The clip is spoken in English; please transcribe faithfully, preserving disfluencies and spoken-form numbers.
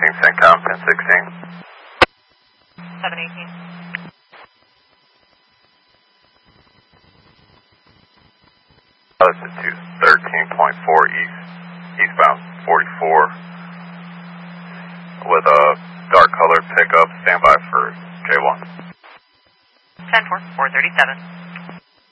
sixteen, CENTCOM, ten sixteen. seven eighteen. Listen to thirteen point four east, eastbound forty-four, with a dark colored pickup, standby for J one. ten four, four thirty-seven.